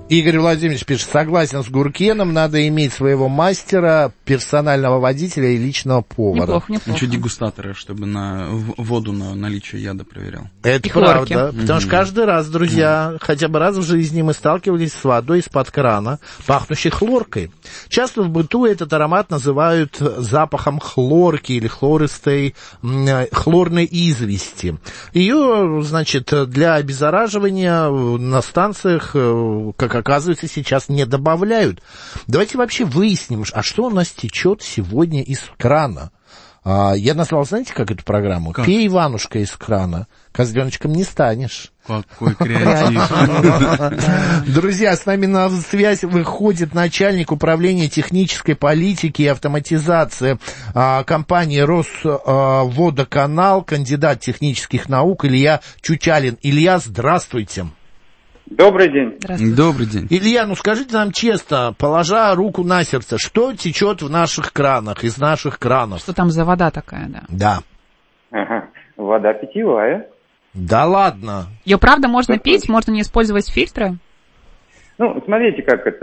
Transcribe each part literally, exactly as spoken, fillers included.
Игорь Владимирович пишет, согласен с Гуркеном, надо иметь своего мастера, персонального водителя и личного повара. Неплохо, неплохо. Еще дегустатора, чтобы на воду на наличие яда проверял. Это И правда, хлорки. потому что каждый раз, друзья, mm. хотя бы раз в жизни мы сталкивались с водой из-под крана, пахнущей хлоркой. Часто в быту этот аромат называют запахом хлорки или хлористой, хлорной извести. Ее, значит, для обеззараживания на станциях, как оказывается, сейчас не добавляют. Давайте вообще выясним, а что у нас течет сегодня из крана. А, я назвал, знаете, как эту программу? Как? Пей, Иванушка, из крана. Козленочком не станешь. Какой креатив. Друзья, с нами на связь выходит начальник управления технической политики и автоматизации а, компании «Росводоканал», кандидат технических наук Илья Чучалин. Илья, здравствуйте. Добрый день. Добрый день. Илья, ну скажите нам честно, положа руку на сердце, что течет в наших кранах, из наших кранов? Что там за вода такая, да? Да. Ага. Вода питьевая. Да ладно. Ее правда можно Это пить, точно. можно не использовать фильтры? Ну, смотрите, как это.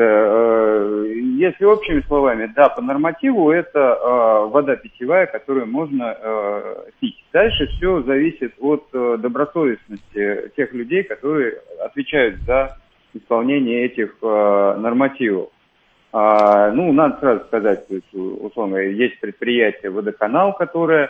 Если общими словами, да, по нормативу это вода питьевая, которую можно пить. Дальше все зависит от добросовестности тех людей, которые отвечают за исполнение этих нормативов. Ну, надо сразу сказать, то есть, условно, есть предприятие «Водоканал», которое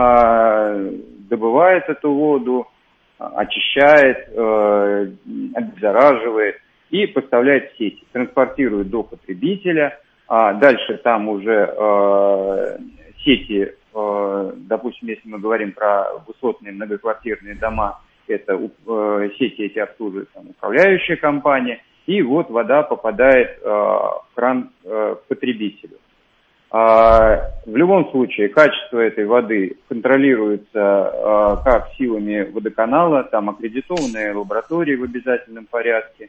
добывает эту воду, очищает, обеззараживает и поставляет в сети, транспортирует до потребителя, а дальше там уже э, сети, э, допустим, если мы говорим про высотные многоквартирные дома, это э, сети эти обслуживает там, управляющая компания, и вот вода попадает э, в кран э, к потребителю. А, в любом случае качество этой воды контролируется а, как силами водоканала, там аккредитованные лаборатории в обязательном порядке.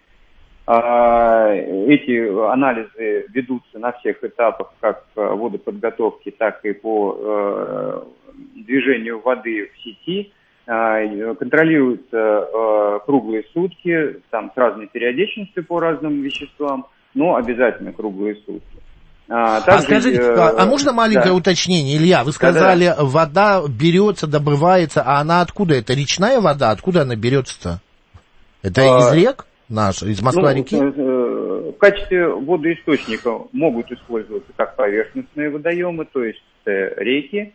А, эти анализы ведутся на всех этапах, как водоподготовки, так и по а, движению воды в сети. А, контролируются а, круглые сутки, там с разной периодичностью по разным веществам, но обязательно круглые сутки. А, также, а скажите, э, а можно маленькое да. уточнение, Илья? Вы сказали, Да-да. вода берется, добывается, а она откуда? Это речная вода? Откуда она берется-то? Это а, из рек наша, из Москва-реки? Ну, в качестве водоисточника могут использоваться как поверхностные водоемы, то есть реки,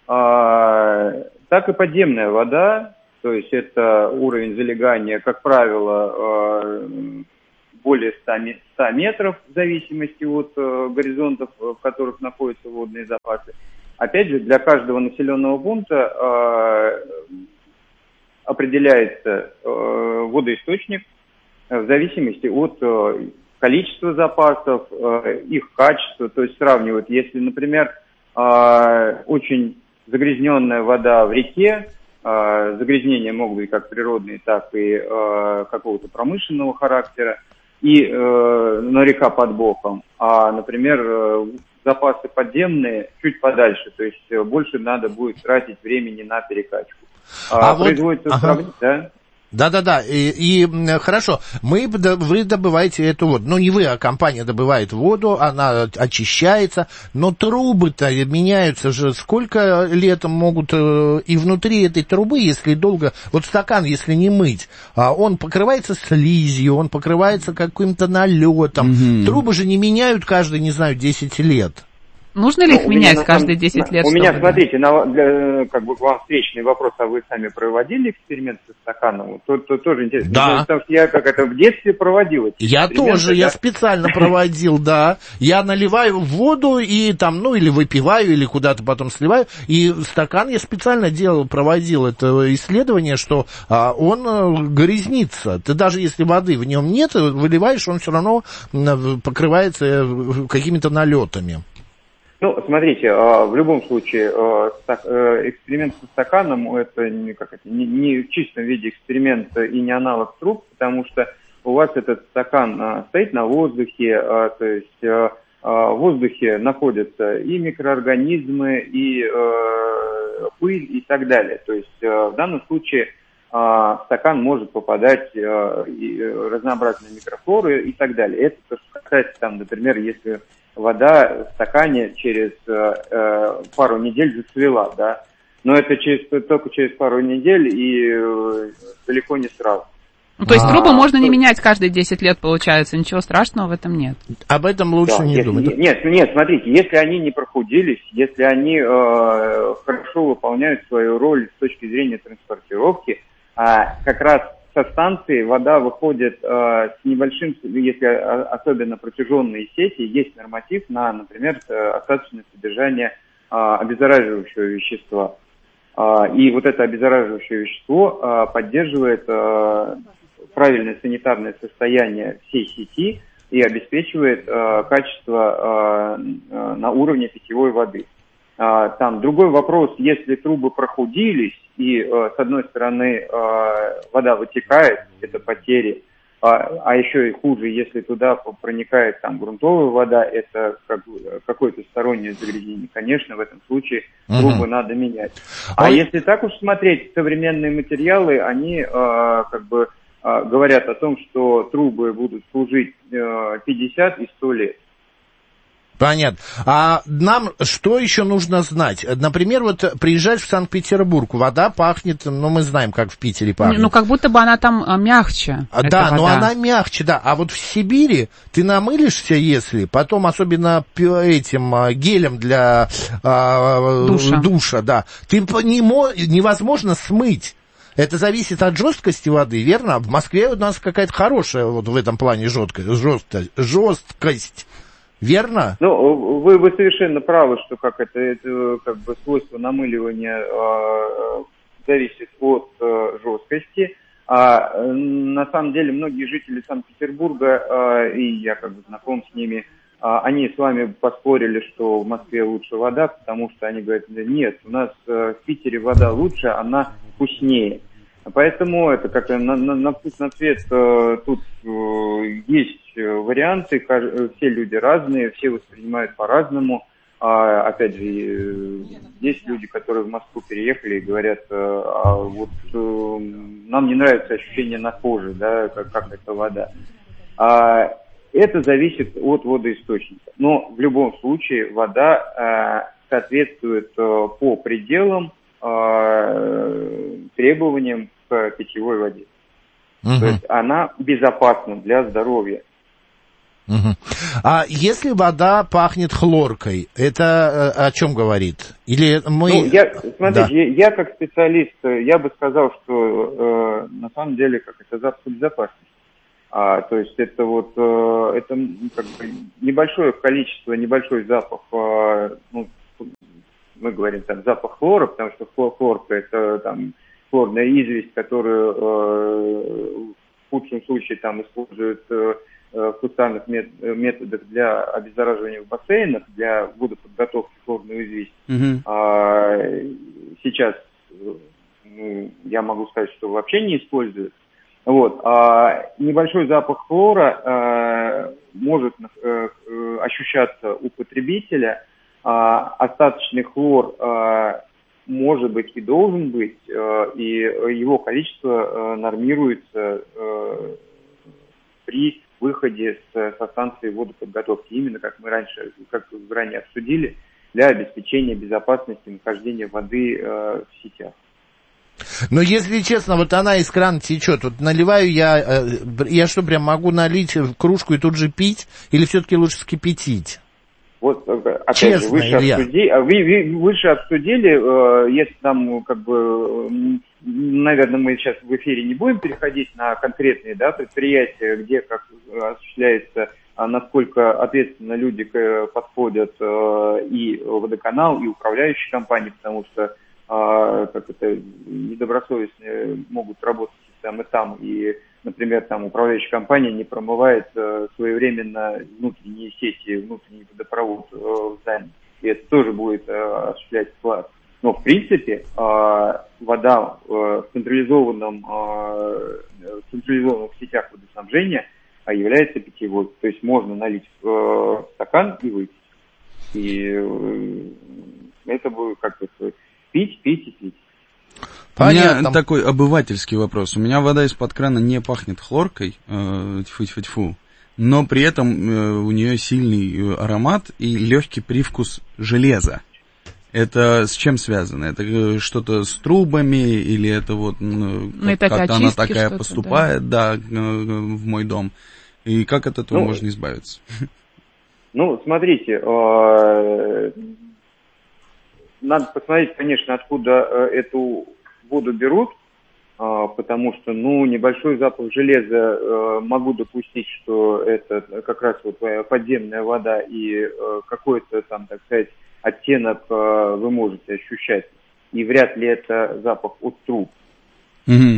а, так и подземная вода, то есть это уровень залегания, как правило, более ста метров, в зависимости от э, горизонтов, в которых находятся водные запасы. Опять же, для каждого населенного пункта э, определяется э, водоисточник э, в зависимости от э, количества запасов, э, их качества. То есть сравнивают, если, например, э, очень загрязненная вода в реке, э, загрязнения могут быть как природные, так и э, какого-то промышленного характера, и, э, но река под боком, а, например, э, запасы подземные чуть подальше, то есть э, больше надо будет тратить времени на перекачку. А, а производится вот, сравнение, ага. да? Да-да-да, и, и хорошо, мы, вы добываете эту воду, ну не вы, а компания добывает воду, она очищается, но трубы-то меняются же, сколько лет могут и внутри этой трубы, если долго, вот стакан, если не мыть, он покрывается слизью, он покрывается каким-то налетом, mm-hmm. трубы же не меняют каждые, не знаю, десять лет. Нужно ли их ну, менять меня, каждые десять лет? У меня, чтобы... смотрите, на, для, как бы к вам встречный вопрос, а вы сами проводили эксперимент со стаканом? То, то, тоже интересно. Да. Потому что я как это в детстве проводил. Я тоже, да? Я специально проводил, да. Я наливаю в воду и там, ну, или выпиваю, или куда-то потом сливаю. И стакан я специально делал, проводил это исследование, что а, он грязнится. Ты даже если воды в нем нет, выливаешь, он все равно покрывается какими-то налетами. Ну, смотрите, в любом случае, эксперимент со стаканом, это не, как это, не, не в чистом виде эксперимент и не аналог труб, потому что у вас этот стакан стоит на воздухе, то есть в воздухе находятся и микроорганизмы, и пыль, и так далее. То есть в данном случае в стакан может попадать разнообразные микрофлоры и так далее. Это то, что касается, там, например, если вода в стакане через пару недель зацвела, да, но это через, только через пару недель и далеко не сразу. Ну, то есть А, трубы можно не менять каждые десять лет, получается, ничего страшного в этом нет. Об этом лучше Да, не если, думать. Нет, нет, смотрите, если они не прохудились, если они э, хорошо выполняют свою роль с точки зрения транспортировки, а как раз со станции вода выходит э, с небольшим, если особенно протяженные сети, есть норматив на, например, остаточное содержание э, обеззараживающего вещества. Э, и вот это обеззараживающее вещество э, поддерживает э, правильное санитарное состояние всей сети и обеспечивает э, качество э, на уровне питьевой воды. Э, там другой вопрос, если трубы прохудились и э, с одной стороны э, вода вытекает, это потери, а, а еще и хуже, если туда проникает там грунтовая вода, это как, какое-то стороннее загрязнение. Конечно, в этом случае трубы угу. надо менять. А Ой. если так уж смотреть, современные материалы, они э, как бы говорят о том, что трубы будут служить пятьдесят и сто лет. Понятно. А нам что еще нужно знать? Например, вот приезжаешь в Санкт-Петербург, вода пахнет, ну, мы знаем, как в Питере пахнет. Ну, как будто бы она там мягче. Да, но она мягче, да. А вот в Сибири ты намылишься, если, потом особенно этим гелем для душа, душа да, ты не, невозможно смыть. Это зависит от жесткости воды, верно? В Москве у нас какая-то хорошая вот в этом плане жесткость, жесткость, жесткость. Верно? Ну, вы, вы совершенно правы, что как это, это как бы свойство намыливания э, зависит от э, жесткости. А на самом деле многие жители Санкт-Петербурга, э, и я как бы знаком с ними, э, они с вами поспорили, что в Москве лучше вода, потому что они говорят, нет, у нас э, в Питере вода лучше, она вкуснее. Поэтому это как на, на, на вкус, на цвет э, тут э, есть варианты, все люди разные, все воспринимают по-разному. А, опять же, э, есть люди, которые в Москву переехали и говорят, э, а вот э, нам не нравится ощущение на коже, да, как, как это вода. А, это зависит от водоисточника. Но в любом случае вода э, соответствует э, по пределам требованиям к питьевой воде. Uh-huh. То есть она безопасна для здоровья. Uh-huh. А если вода пахнет хлоркой, это о чем говорит? Или мы... Ну, я, смотрите, да. я, я как специалист, я бы сказал, что э, на самом деле как это запах безопасности. А, то есть это вот э, это как бы небольшое количество, небольшой запах, э, ну, мы говорим там запах хлора, потому что хлор, хлорка это там хлорная известь, которую э, в худшем случае там используют э, в кустарных мет, методах для обеззараживания в бассейнах, для водоподготовки хлорной извести. Mm-hmm. А, сейчас ну, я могу сказать, что вообще не используют. Вот. А небольшой запах хлора э, может э, ощущаться у потребителя. Uh, остаточный хлор uh, может быть и должен быть, uh, и его количество uh, нормируется uh, при выходе с, со станции водоподготовки, именно как мы раньше, как ранее обсудили, для обеспечения безопасности нахождения воды uh, в сетях. Но если честно, вот она из крана течет, вот наливаю я, я что, прям могу налить в кружку и тут же пить, или все-таки лучше вскипятить? Вот, опять Честно, же, выше обсудили, вы, вы, выше обсудили, э, если там, как бы, наверное, мы сейчас в эфире не будем переходить на конкретные, да, предприятия, где как осуществляется, насколько ответственно люди подходят, э, и водоканал, и управляющие компании, потому что, э, как это, недобросовестные могут работать там и там, и например, там управляющая компания не промывает э, своевременно внутренние сети, внутренний водопровод э, в здании. И это тоже будет э, осуществлять вклад. Но в принципе э, вода э, в централизованном, э, в централизованных сетях водоснабжения э, является питьевой. То есть можно налить в э, стакан и выпить. И э, это будет как-то пить, пить и пить. Понятно. У меня такой обывательский вопрос. У меня вода из-под крана не пахнет хлоркой, э, тьфу-тьфу-тьфу, но при этом э, у нее сильный аромат и легкий привкус железа. Это с чем связано? Это что-то с трубами или это вот ну, как, как она такая поступает, да, да, в мой дом? И как от этого ну, можно избавиться? Ну, смотрите, э, надо посмотреть, конечно, откуда эту воду берут, э, потому что, ну, небольшой запах железа, э, могу допустить, что это как раз вот подземная вода и э, какой-то там, так сказать, оттенок э, вы можете ощущать, и вряд ли это запах от труб. Mm-hmm.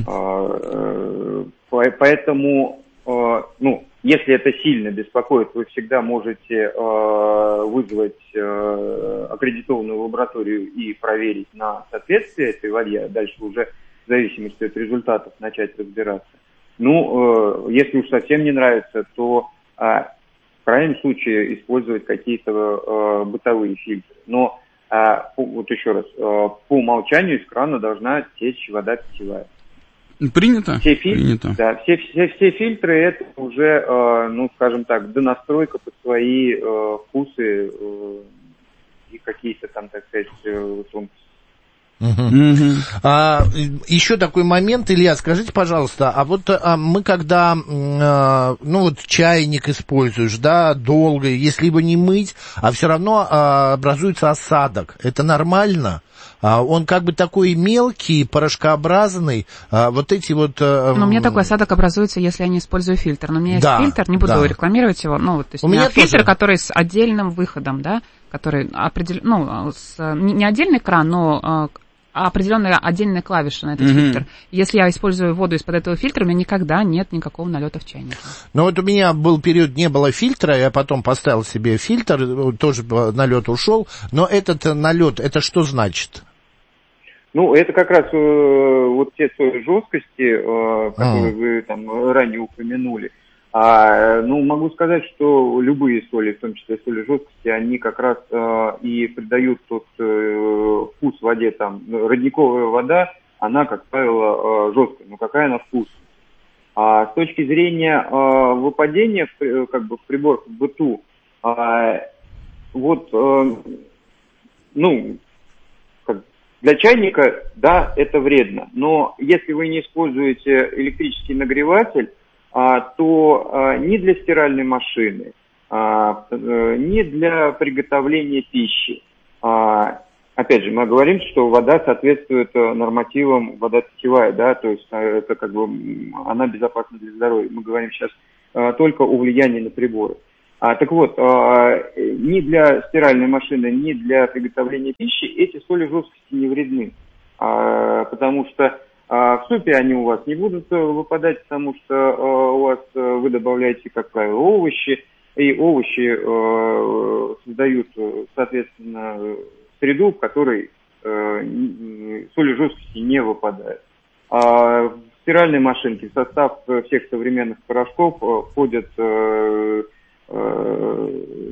Э, э, поэтому, э, ну, если это сильно беспокоит, вы всегда можете э, вызвать э, аккредитованную лабораторию и проверить на соответствие этой воде, а дальше уже в зависимости от результатов начать разбираться. Ну, э, если уж совсем не нравится, то э, в крайнем случае использовать какие-то э, бытовые фильтры. Но, э, вот еще раз, э, по умолчанию из крана должна течь вода питьевая. Принято. Все фильтры, Принято. Да, все, все, все фильтры это уже, э, ну, скажем так, донастройка под свои э, вкусы э, и какие-то там, так сказать, э, тонкости. Угу. Угу. А, еще такой момент, Илья, скажите, пожалуйста, а вот а, мы когда, а, ну вот чайник используешь, да, долго, если его не мыть, а все равно а, образуется осадок, это нормально? А, он как бы такой мелкий, порошкообразный, а, вот эти вот... А, но у меня такой осадок образуется, если я не использую фильтр, но у меня есть да, фильтр, не буду да. рекламировать его, ну, то есть у, у меня, меня фильтр, тоже... который с отдельным выходом, да, который определен, ну, с, не отдельный кран, но... а определенные отдельные клавиши на этот mm-hmm. фильтр. Если я использую воду из-под этого фильтра, у меня никогда нет никакого налета в чайнике. Ну вот у меня был период, не было фильтра, я потом поставил себе фильтр, тоже налет ушел, но этот налет, это что значит? Ну, это как раз э, вот те соли жесткости, э, которые mm. вы там ранее упомянули. А, ну, могу сказать, что любые соли, в том числе соли жесткости, они как раз э, и придают тот э, вкус воде. Там родниковая вода, она, как правило, э, жесткая, но какая она вкусная. А с точки зрения э, выпадения, в, как бы в прибор в быту, э, вот, э, ну, как, для чайника, да, это вредно. Но если вы не используете электрический нагреватель, А, то а, ни для стиральной машины, а, а, ни для приготовления пищи. А, опять же, мы говорим, что вода соответствует нормативам, вода питьевая, да, то есть это как бы она безопасна для здоровья. Мы говорим сейчас а, только о влиянии на приборы. А, так вот, а, ни для стиральной машины, ни для приготовления пищи эти соли жесткости не вредны, а, потому что А в супе они у вас не будут выпадать, потому что э, у вас э, вы добавляете, как правило, овощи, и овощи э, создают, соответственно, среду, в которой э, соли жесткости не выпадают. А в стиральной машинке в состав всех современных порошков входят э, э,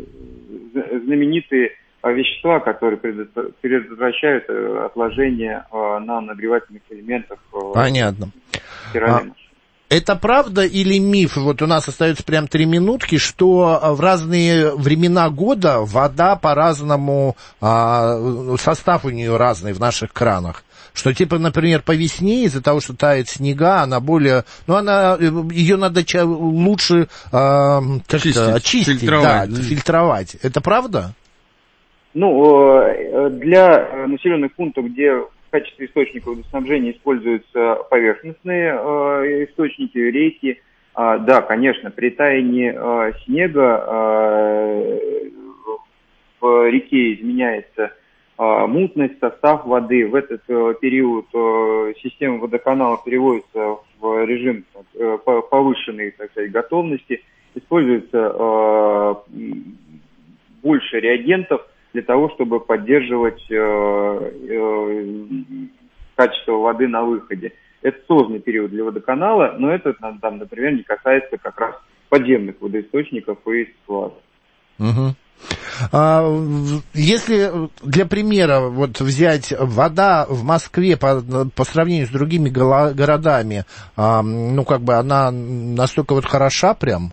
знаменитые вещества, которые предотвращают отложение на нагревательных элементах. Понятно. А, это правда или миф? Вот у нас остается прям три минутки, что в разные времена года вода по-разному, а, состав у нее разный в наших кранах. Что, типа, например, по весне из-за того, что тает снега, она более... Ну, она... Ее надо лучше а, как-то очистить, фильтровать, да, да, фильтровать. Это правда? Ну, для населенных пунктов, где в качестве источника водоснабжения используются поверхностные источники, реки, да, конечно, при таянии снега в реке изменяется мутность, состав воды. В этот период система водоканала переводится в режим повышенной, так сказать, готовности, используется больше реагентов для того, чтобы поддерживать э, э, качество воды на выходе. Это сложный период для водоканала, но это, там, например, не касается как раз подземных водоисточников и складов. Угу. Если для примера вот взять вода в Москве по, по сравнению с другими городами, ну, как бы она настолько вот хороша прям?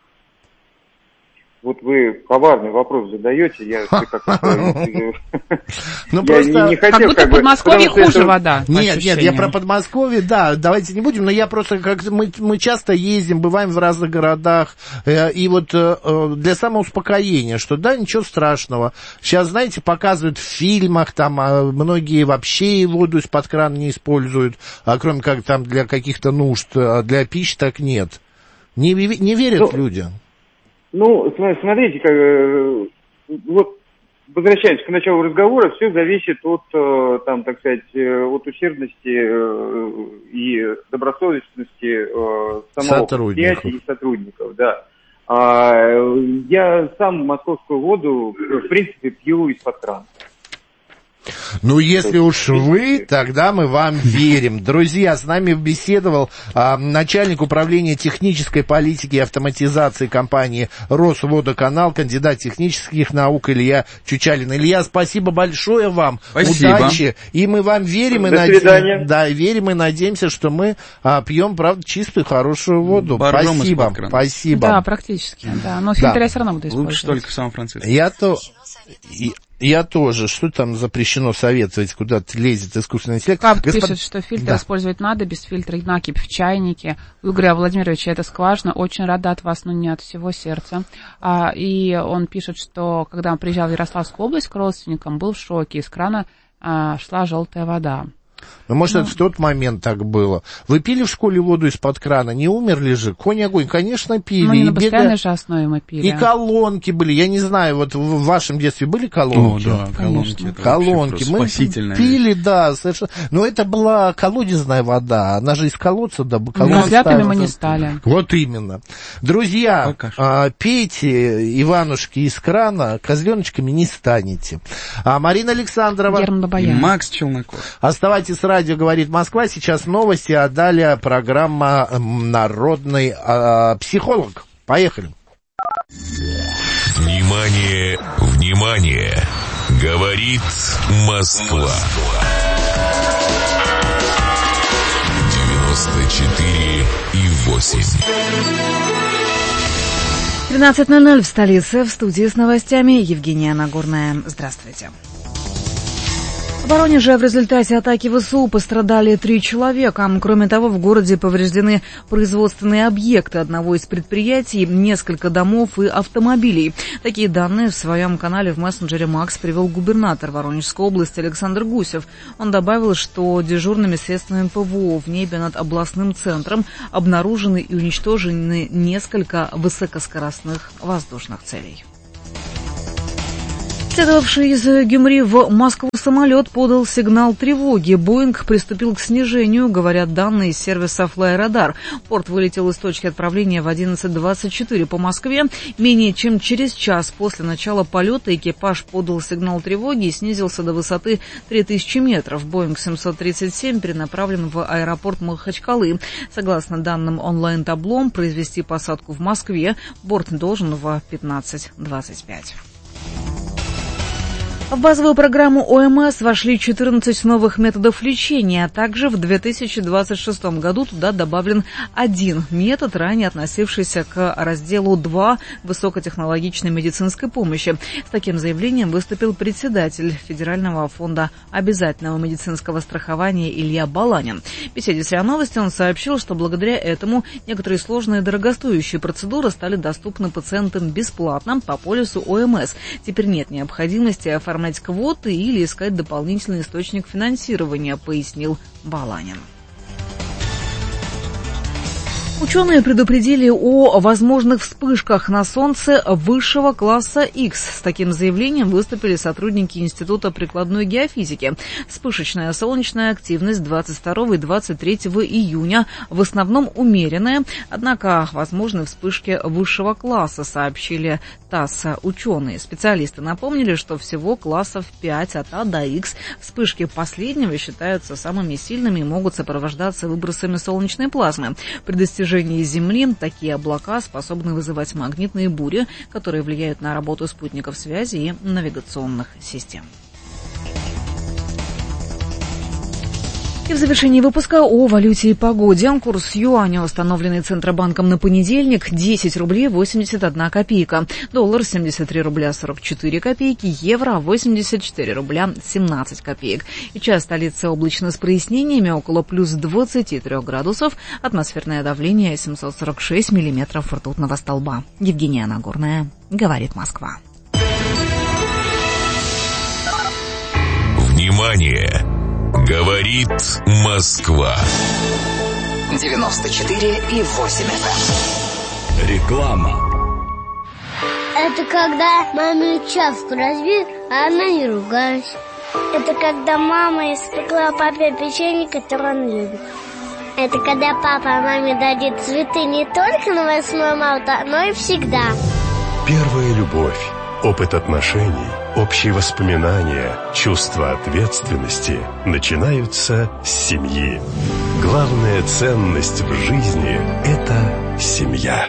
Вот вы коварный вопрос задаете, я как-то... Ну, просто... Как будто в Подмосковье хуже вода. Нет, нет, я про Подмосковье, да, давайте не будем, но я просто, как мы часто ездим, бываем в разных городах, и вот для самоуспокоения, что да, ничего страшного. Сейчас, знаете, показывают в фильмах, там многие вообще воду из-под крана не используют, кроме как там для каких-то нужд, для пищи так нет. Не, не верят люди. Ну, смотрите, как, вот возвращаемся к началу разговора, все зависит от, там, так сказать, от усердности и добросовестности самого предприятия и сотрудников, да. Я сам московскую воду, в принципе, пью из-под крана. Ну, если уж вы, тогда мы вам верим. Друзья, с нами беседовал а, начальник управления технической политики и автоматизации компании «Росводоканал», кандидат технических наук Илья Чучалин. Илья, спасибо большое вам. Спасибо. Удачи. И мы вам верим. До и свидания. Наде... Да, верим и надеемся, что мы а, пьем, правда, чистую, хорошую воду. Боржом Спасибо. Спасибо. Да, практически, да. Но фильтр я все равно буду использовать. Лучше только в Сан-Франциско. Я то... Я тоже. Что там запрещено советовать, куда-то лезет искусственный интеллект? Пап Господ... пишет, что фильтр да. использовать надо, без фильтра накипь в чайнике. У Игоря Владимировича это скважина. Очень рада от вас, но не от всего сердца. А, и он пишет, что когда он приезжал в Ярославскую область к родственникам, был в шоке. Из крана а, шла желтая вода. Ну, может, ну, это в тот момент так было. Вы пили в школе воду из-под крана? Не умерли же? Конь-огонь, конечно, пили. Ну, не и на постоянной же основе мы пили. И колонки были. Я не знаю, вот в вашем детстве были колонки? О, да, колонки. Это колонки. Мы пили, да, совершенно. Но это была колодезная вода. Она же из колодца, да, колодец. Козлятами мы не стали. Вот именно. Друзья, а, пейте Иванушки из крана, козленочками не станете. А Марина Александрова и Макс Челноков. Оставайтесь с радио «Говорит Москва». Сейчас новости, а далее программа «Народный э, психолог». Поехали. Внимание, внимание! Говорит Москва. девяносто четыре и восемь. тринадцать ноль ноль в столице. В студии с новостями Евгения Нагорная. Здравствуйте. В Воронеже в результате атаки ВСУ пострадали три человека. Кроме того, в городе повреждены производственные объекты одного из предприятий, несколько домов и автомобилей. Такие данные в своем канале в мессенджере Макс привел губернатор Воронежской области Александр Гусев. Он добавил, что дежурными средствами ПВО в небе над областным центром обнаружены и уничтожены несколько высокоскоростных воздушных целей. Следовавший из Гюмри в Москву самолет подал сигнал тревоги. Боинг приступил к снижению, говорят данные из сервиса Flyradar. Порт вылетел из точки отправления в одиннадцать двадцать четыре по Москве. Менее чем через час после начала полета экипаж подал сигнал тревоги и снизился до высоты три тысячи метров. Боинг семьсот тридцать семь перенаправлен в аэропорт Махачкалы. Согласно данным онлайн-табло, произвести посадку в Москве борт должен в пятнадцать двадцать пять. В базовую программу ОМС вошли четырнадцать новых методов лечения, а также в две тысячи двадцать шестом году туда добавлен один метод, ранее относившийся к разделу два высокотехнологичной медицинской помощи. С таким заявлением выступил председатель Федерального фонда обязательного медицинского страхования Илья Баланин. В беседе с РИА Новости он сообщил, что благодаря этому некоторые сложные и дорогостоящие процедуры стали доступны пациентам бесплатно по полису ОМС. Теперь нет необходимости оформлять квоты или искать дополнительный источник финансирования, пояснил Баланин. Ученые предупредили о возможных вспышках на Солнце высшего класса X. С таким заявлением выступили сотрудники Института прикладной геофизики. Вспышечная солнечная активность двадцать второго и двадцать третьего июня в основном умеренная, однако возможны вспышки высшего класса, сообщили ТАСС ученые. Специалисты напомнили, что всего классов пять от А до X. Вспышки последнего считаются самыми сильными и могут сопровождаться выбросами солнечной плазмы. При достижении движении Земли. Такие облака способны вызывать магнитные бури, которые влияют на работу спутников связи и навигационных систем. И в завершении выпуска о валюте и погоде. Курс юаня, установленный Центробанком на понедельник, десять рублей восемьдесят одна копейка. Доллар семьдесят три рубля сорок четыре копейки. Евро восемьдесят четыре рубля семнадцать копеек. И час столицы облачно с прояснениями, около плюс двадцати трёх градусов. Атмосферное давление семьсот сорок шесть миллиметров ртутного столба. Евгения Нагорная, говорит Москва. Внимание! Говорит Москва. девяносто четыре и восемь эф эм. Реклама. Это когда маме чашку разбит, а она не ругалась. Это когда мама испекла папе печенье, которое он любит. Это когда папа маме дарит цветы не только на восьмое марта, но и всегда. Первая любовь, опыт отношений, общие воспоминания, чувство ответственности начинаются с семьи. Главная ценность в жизни – это семья.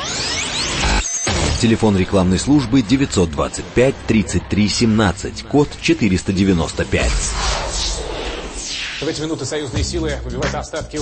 Телефон рекламной службы девятьсот двадцать пять тридцать три семнадцать, код четыреста девяносто пять. В эти минуты союзные силы выбивают остатки